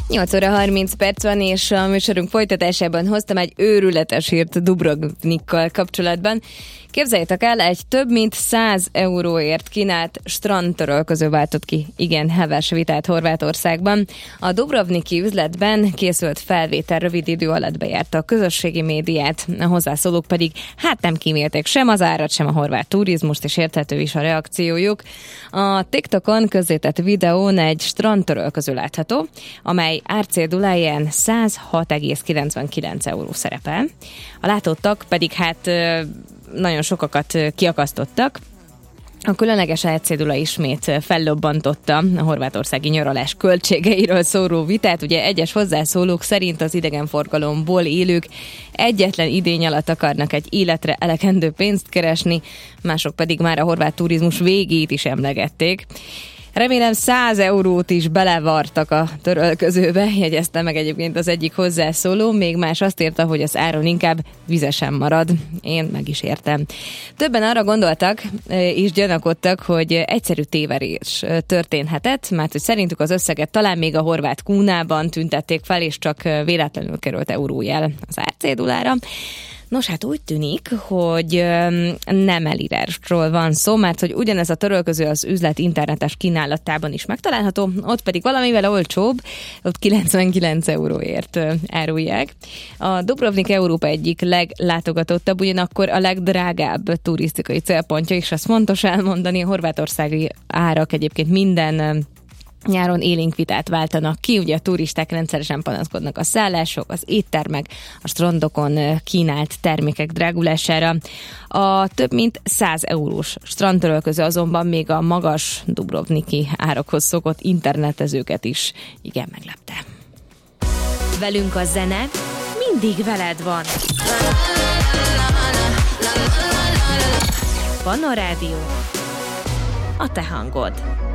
8 óra 30 perc van, és a műsorunk folytatásában hoztam egy őrületes hírt Dubrovnikkal kapcsolatban. Képzeljétek el, egy több mint 100 euróért kínált strandtörölköző váltott ki igen heves vitát Horvátországban. A dubrovniki üzletben készült felvétel rövid idő alatt bejárta a közösségi médiát, a hozzászólók pedig nem kímélték sem az árat, sem a horvát turizmust, és érthető is a reakciójuk. A TikTokon közzétett videón egy strandtörölköző látható, amely árcéduláján 106,99 euró szerepel. A látottak pedig nagyon sokakat kiakasztottak. A különleges árcédula ismét fellobbantotta a horvátországi nyaralás költségeiről szóló vitát. Ugye egyes hozzászólók szerint az idegenforgalomból élők egyetlen idény alatt akarnak egy életre elegendő pénzt keresni, mások pedig már a horvát turizmus végét is emlegették. Remélem 100 eurót is belevartak a törölközőbe, jegyezte meg egyébként az egyik hozzászóló, még más azt írta, hogy az áron inkább vizesen marad. Én meg is értem. Többen arra gondoltak és gyanakodtak, hogy egyszerű téverés történhetett, mert hogy szerintük az összeget talán még a horvát kúnában tüntették fel, és csak véletlenül került eurójel az árcédulára. Nos, úgy tűnik, hogy nem elírásról van szó, mert hogy ugyanez a törölköző az üzlet internetes kínálatában is megtalálható, ott pedig valamivel olcsóbb, ott 99 euróért árulják. A Dubrovnik Európa egyik leglátogatottabb, ugyanakkor a legdrágább turisztikai célpontja is, azt fontos elmondani, a horvátországi árak egyébként minden nyáron élénk vitát váltanak ki, ugye a turisták rendszeresen panaszkodnak a szállások, az éttermek, a strandokon kínált termékek drágulására. A több mint 100 eurós strandtörölköző azonban még a magas dubrovniki árakhoz szokott internetezőket is igen meglepte. Velünk a zene mindig veled van. Panna Rádió, a te hangod.